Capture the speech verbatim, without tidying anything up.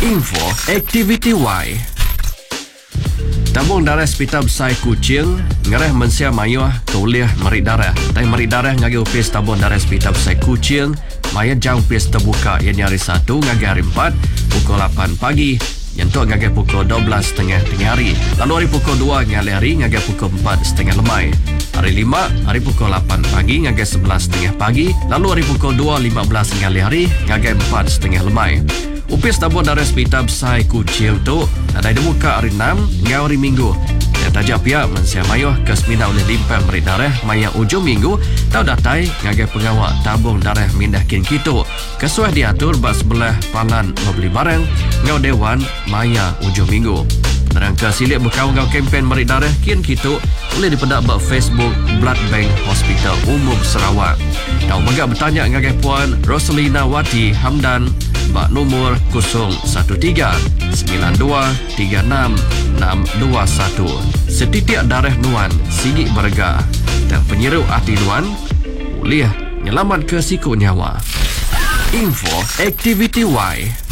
Info Aktiviti Y. Tabung darah Hospital Besar Kuching ngarah mensia mayuh kuliah merik darah. Tai merik darah ngagi upis tabung darah Hospital Besar Kuching maya jang upis terbuka yang hari satu ngagi hari empat pukul lapan pagi yang tu ngagi pukul dua belas setengah tengah hari. Lalu hari pukul dua ngali hari ngagi pukul empat setengah lemai. Hari lima hari pukul lapan pagi ngagi sebelas setengah pagi. Lalu hari pukul dua lima belas ngali hari ngagi empat setengah lemai. Upis tabung darah Hospital Besar Kuching tu ada dibuka hari enam hingga hari Minggu. Dan tajak pihak mensia mayuh ke semina oleh limpah merik darah maya ujung minggu tau datai ngagai pengawal tabung darah mindah kin kitu. Kesuai diatur bak sebelah pangan membeli barang ngau dewan maya ujung minggu. Rangka silik berkawan-kawan kempen merik darah kin kitu boleh dipedak bak Facebook Blood Bank Hospital Umum Sarawak. Tau megak bertanya ngagai puan Rosalina Wati Hamdan bak nomor kosong satu tiga sembilan dua tiga enam enam dua satu. Setitik darah nuan sigi berga dan penyeru hati nuan boleh nyelamat ke siku nyawa. Info Aktiviti Y.